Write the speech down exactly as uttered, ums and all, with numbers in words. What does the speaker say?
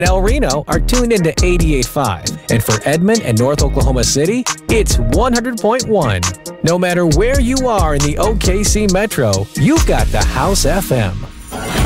El Reno are tuned into eighty-eight point five. And for Edmond and North Oklahoma City, it's one hundred point one. No matter where you are in the O K C Metro, you've got the House F M.